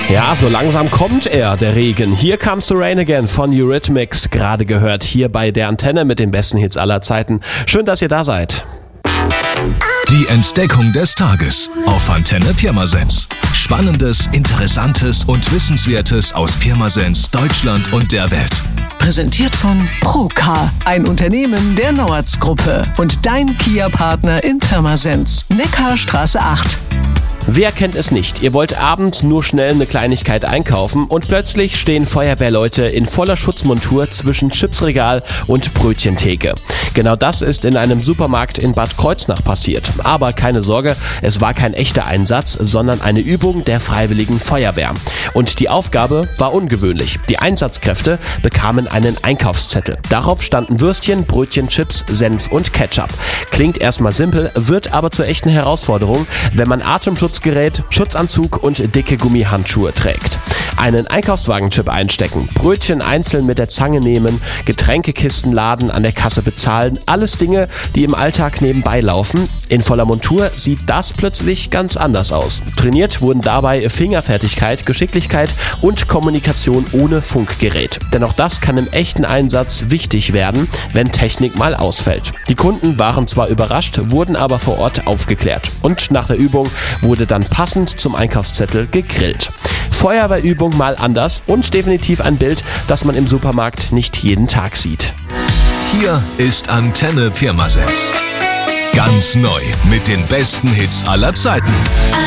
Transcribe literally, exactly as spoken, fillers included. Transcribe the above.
Ja, so langsam kommt er, der Regen. Here Comes the Rain Again von Eurythmics, gerade gehört hier bei der Antenne mit den besten Hits aller Zeiten. Schön, dass ihr da seid. Die Entdeckung des Tages auf Antenne Pirmasens. Spannendes, Interessantes und Wissenswertes aus Pirmasens, Deutschland und der Welt. Präsentiert von Procar, ein Unternehmen der Nauertz-Gruppe und dein Kia-Partner in Pirmasens, Neckarstraße acht. Wer kennt es nicht? Ihr wollt abends nur schnell eine Kleinigkeit einkaufen und plötzlich stehen Feuerwehrleute in voller Schutzmontur zwischen Chipsregal und Brötchentheke. Genau das ist in einem Supermarkt in Bad Kreuznach passiert. Aber keine Sorge, es war kein echter Einsatz, sondern eine Übung der Freiwilligen Feuerwehr. Und die Aufgabe war ungewöhnlich. Die Einsatzkräfte bekamen einen Einkaufszettel. Darauf standen Würstchen, Brötchen, Chips, Senf und Ketchup. Klingt erstmal simpel, wird aber zur echten Herausforderung, wenn man Atemschutzgerät, Schutzanzug und dicke Gummihandschuhe trägt. Einen Einkaufswagenchip einstecken, Brötchen einzeln mit der Zange nehmen, Getränkekisten laden, an der Kasse bezahlen, alles Dinge, die im Alltag nebenbei laufen. In voller Montur sieht das plötzlich ganz anders aus. Trainiert wurden dabei Fingerfertigkeit, Geschicklichkeit und Kommunikation ohne Funkgerät. Denn auch das kann im echten Einsatz wichtig werden, wenn Technik mal ausfällt. Die Kunden waren zwar überrascht, wurden aber vor Ort aufgeklärt. Und nach der Übung wurde dann passend zum Einkaufszettel gegrillt. Feuerwehrübung mal anders und definitiv ein Bild, das man im Supermarkt nicht jeden Tag sieht. Hier ist Antenne Pirmasens. Ganz neu mit den besten Hits aller Zeiten.